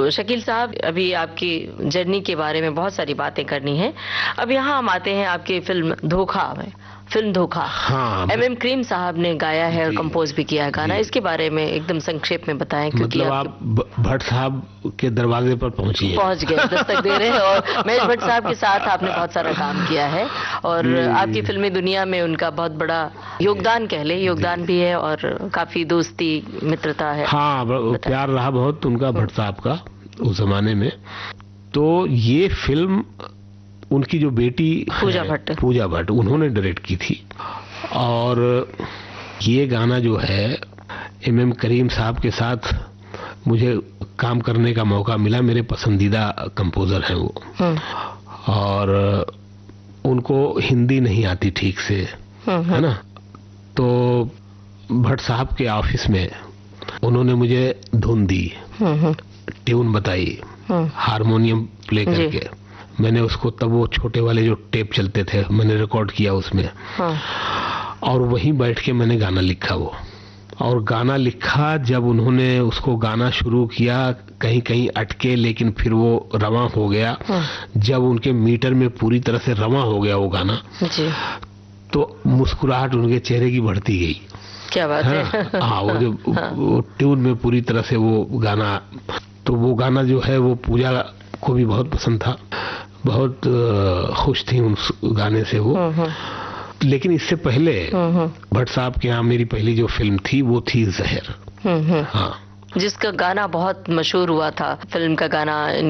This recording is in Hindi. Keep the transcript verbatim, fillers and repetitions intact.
शकील साहब, अभी आपकी जर्नी के बारे में बहुत सारी बातें करनी है। अब यहाँ हम आते हैं आपकी फिल्म धोखा में। फिल्म धोखा, हाँ, एम एम करीम साहब ने गाया है और कंपोज भी किया है गाना। इसके बारे में एकदम संक्षेप में बताएं, क्योंकि मतलब आप भट्ट साहब के दरवाजे पर पहुंची पहुंच गए, दस्तक दे रहे हैं। और महेश भट्ट साहब के साथ आपने बहुत सारा काम किया है और आपकी फिल्मी दुनिया में उनका बहुत बड़ा योगदान, कह ले योगदान भी है और काफी दोस्ती मित्रता है। हाँ, प्यार रहा बहुत उनका भट्ट साहब का उस जमाने में। तो ये फिल्म उनकी जो बेटी पूजा भट्ट पूजा भट्ट उन्होंने डायरेक्ट की थी। और ये गाना जो है एम एम करीम साहब के साथ मुझे काम करने का मौका मिला। मेरे पसंदीदा कंपोजर हैं वो, और उनको हिंदी नहीं आती ठीक से, है ना। तो भट्ट साहब के ऑफिस में उन्होंने मुझे धुन दी, ट्यून बताई, हारमोनियम प्ले करके। मैंने उसको, तब वो छोटे वाले जो टेप चलते थे, मैंने रिकॉर्ड किया उसमें। हाँ। और वहीं बैठ के मैंने गाना लिखा वो। और गाना लिखा, जब उन्होंने उसको गाना शुरू किया, कहीं कहीं अटके, लेकिन फिर वो रवां हो गया। हाँ। जब उनके मीटर में पूरी तरह से रवां हो गया वो गाना जी, तो मुस्कुराहट उनके चेहरे की बढ़ती गई। क्या बात है, है? हाँ, वो जो हाँ। वो ट्यून में पूरी तरह से वो गाना, तो वो गाना जो है वो पूजा को भी बहुत पसंद था, बहुत खुश थी उस गाने से वो। लेकिन इससे पहले भट्ट साहब के यहाँ मेरी पहली जो फिल्म थी वो थी जहर, हाँ, जिसका गाना बहुत मशहूर हुआ था। फिल्म का गाना